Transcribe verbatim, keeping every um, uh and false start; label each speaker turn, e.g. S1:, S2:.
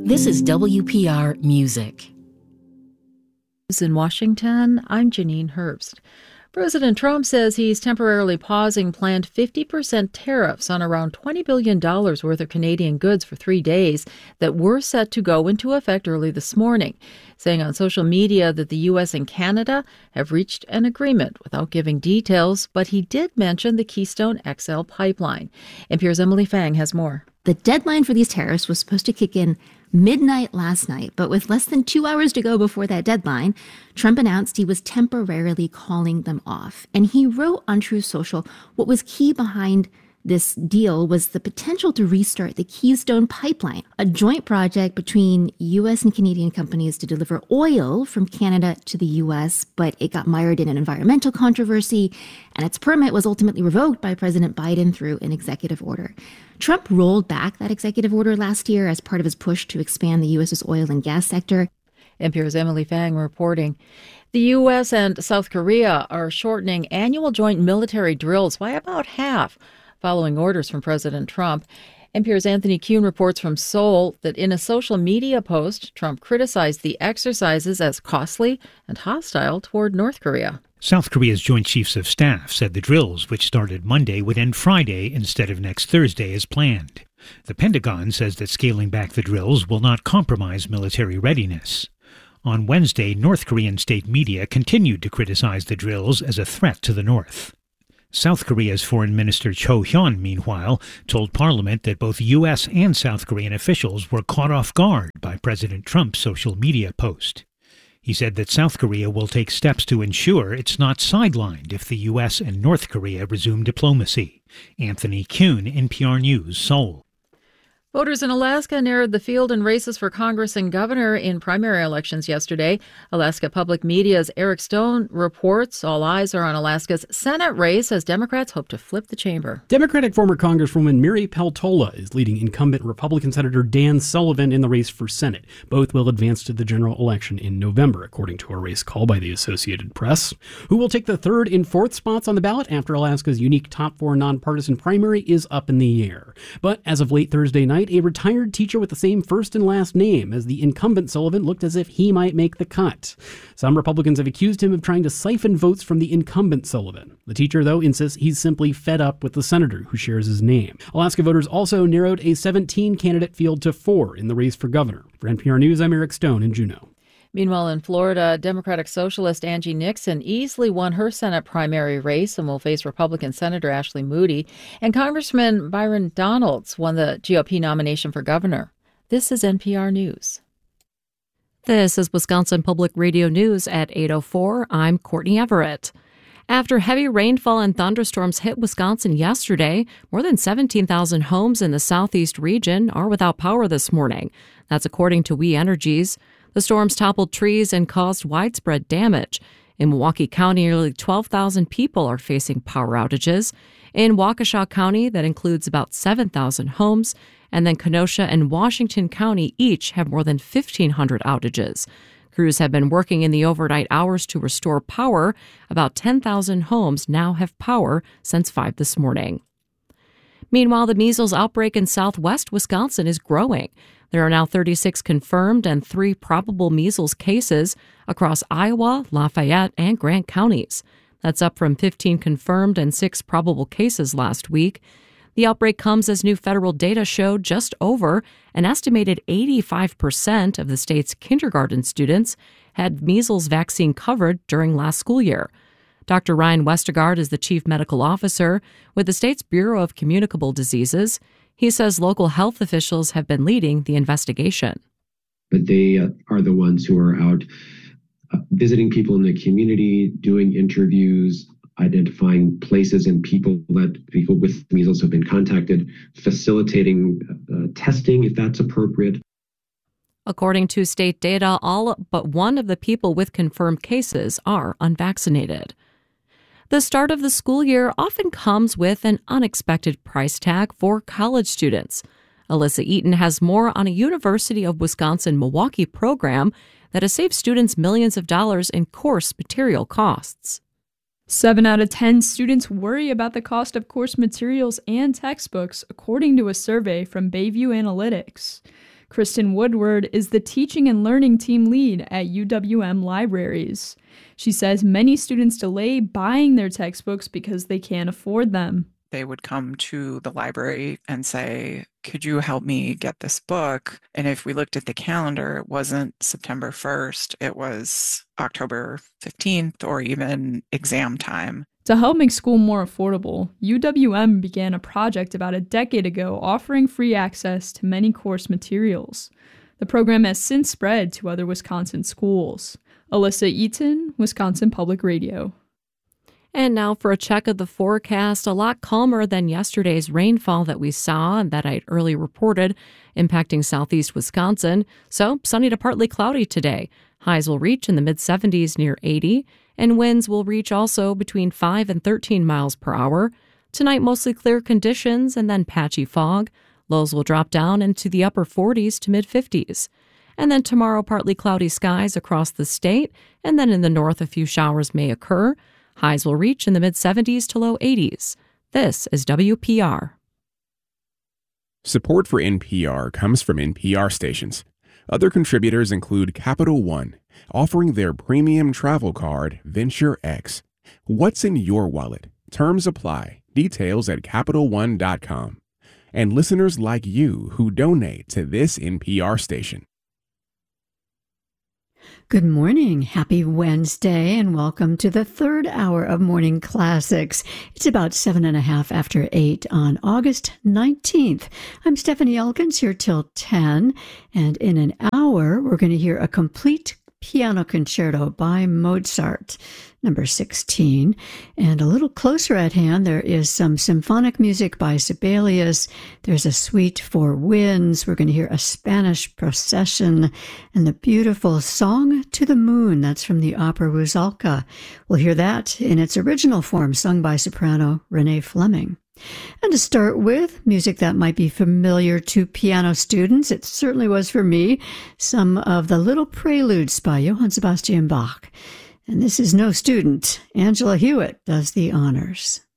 S1: This is W P R Music.
S2: In Washington, I'm Janine Herbst. President Trump says he's temporarily pausing planned fifty percent tariffs on around twenty billion dollars worth of Canadian goods for three days that were set to go into effect early this morning, saying on social media that the U S and Canada have reached an agreement without giving details, but he did mention the Keystone X L pipeline. N P R's Emily Fang has more.
S3: The deadline for these tariffs was supposed to kick in midnight last night, but with less than two hours to go before that deadline, Trump announced he was temporarily calling them off. And he wrote on Truth Social what was key behind this deal was the potential to restart the Keystone Pipeline, a joint project between U S and Canadian companies to deliver oil from Canada to the U S, but it got mired in an environmental controversy, and its permit was ultimately revoked by President Biden through an executive order. Trump rolled back that executive order last year as part of his push to expand the U S's oil and gas sector.
S2: N P R's Emily Fang reporting. The U S and South Korea are shortening annual joint military drills by about half, following orders from President Trump. N P R's Anthony Kuhn reports from Seoul that in a social media post, Trump criticized the exercises as costly and hostile toward North Korea.
S4: South Korea's Joint Chiefs of Staff said the drills, which started Monday, would end Friday instead of next Thursday as planned. The Pentagon says that scaling back the drills will not compromise military readiness. On Wednesday, North Korean state media continued to criticize the drills as a threat to the North. South Korea's Foreign Minister Cho Hyun, meanwhile, told Parliament that both U S and South Korean officials were caught off guard by President Trump's social media post. He said that South Korea will take steps to ensure it's not sidelined if the U S and North Korea resume diplomacy. Anthony Kuhn, N P R News, Seoul.
S2: Voters in Alaska narrowed the field in races for Congress and governor in primary elections yesterday. Alaska Public Media's Eric Stone reports all eyes are on Alaska's Senate race as Democrats hope to flip the chamber.
S5: Democratic former Congresswoman Mary Peltola is leading incumbent Republican Senator Dan Sullivan in the race for Senate. Both will advance to the general election in November, according to a race call by the Associated Press. Who will take the third and fourth spots on the ballot after Alaska's unique top four nonpartisan primary is up in the air. But as of late Thursday night, a retired teacher with the same first and last name as the incumbent Sullivan looked as if he might make the cut. Some Republicans have accused him of trying to siphon votes from the incumbent Sullivan. The teacher, though, insists he's simply fed up with the senator who shares his name. Alaska voters also narrowed a seventeen-candidate field to four in the race for governor. For N P R News, I'm Eric Stone in Juneau.
S2: Meanwhile, in Florida, Democratic Socialist Angie Nixon easily won her Senate primary race and will face Republican Senator Ashley Moody. And Congressman Byron Donalds won the G O P nomination for governor. This is N P R News.
S6: This is Wisconsin Public Radio News at eight oh four. I'm Courtney Everett. After heavy rainfall and thunderstorms hit Wisconsin yesterday, more than seventeen thousand homes in the southeast region are without power this morning. That's according to We Energies. The storms toppled trees and caused widespread damage. In Milwaukee County, nearly twelve thousand people are facing power outages. In Waukesha County, that includes about seven thousand homes. And then Kenosha and Washington County each have more than fifteen hundred outages. Crews have been working in the overnight hours to restore power. About ten thousand homes now have power since five this morning. Meanwhile, the measles outbreak in southwest Wisconsin is growing. There are now thirty-six confirmed and three probable measles cases across Iowa, Lafayette, and Grant counties. That's up from fifteen confirmed and six probable cases last week. The outbreak comes as new federal data showed just over an estimated eighty-five percent of the state's kindergarten students had measles vaccine covered during last school year. Doctor Ryan Westergaard is the chief medical officer with the state's Bureau of Communicable Diseases. He says local health officials have been leading the investigation.
S7: But they uh, are the ones who are out uh, visiting people in the community, doing interviews, identifying places and people that people with measles have been contacted, facilitating uh, testing if that's appropriate.
S6: According to state data, all but one of the people with confirmed cases are unvaccinated. The start of the school year often comes with an unexpected price tag for college students. Alyssa Eaton has more on a University of Wisconsin-Milwaukee program that has saved students millions of dollars in course material costs.
S8: Seven out of ten students worry about the cost of course materials and textbooks, according to a survey from Bayview Analytics. Kristen Woodward is the Teaching and Learning Team lead at U W M Libraries. She says many students delay buying their textbooks because they can't afford them.
S9: They would come to the library and say, could you help me get this book? And if we looked at the calendar, it wasn't September first, it was October fifteenth or even exam time.
S8: To help make school more affordable, U W M began a project about a decade ago offering free access to many course materials. The program has since spread to other Wisconsin schools. Alyssa Eaton, Wisconsin Public Radio.
S6: And now for a check of the forecast, a lot calmer than yesterday's rainfall that we saw and that I'd early reported impacting southeast Wisconsin. So sunny to partly cloudy today. Highs will reach in the mid seventies near eighty, and winds will reach also between five and thirteen miles per hour. Tonight, mostly clear conditions and then patchy fog. Lows will drop down into the upper forties to mid fifties. And then tomorrow, partly cloudy skies across the state, and then in the north, a few showers may occur. Highs will reach in the mid seventies to low eighties. This is W P R.
S10: Support for N P R comes from N P R stations. Other contributors include Capital One, offering their premium travel card, Venture X. What's in your wallet? Terms apply. Details at Capital One dot com. And listeners like you who donate to this N P R station.
S11: Good morning. Happy Wednesday, and welcome to the third hour of Morning Classics. It's about seven and a half after eight on August nineteenth. I'm Stephanie Elkins here till ten, and in an hour, we're going to hear a complete piano concerto by Mozart, number sixteen. And a little closer at hand, there is some symphonic music by Sibelius. There's a suite for winds. We're going to hear a Spanish procession and the beautiful Song to the Moon. That's from the opera Rusalka. We'll hear that in its original form, sung by soprano Renee Fleming. And to start with, music that might be familiar to piano students, it certainly was for me, some of the Little Preludes by Johann Sebastian Bach. And this is no student. Angela Hewitt does the honors.